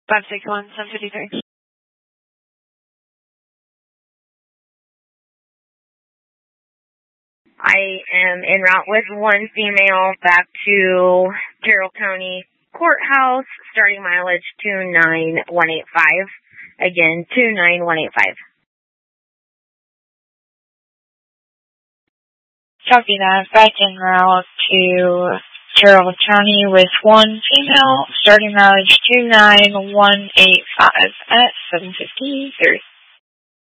561-753. I am en route with one female back to Carroll County Courthouse, starting mileage 29185. Again, 29185. Copy that. Back en route to Carroll County with one female, starting mileage 29185 at 7:53.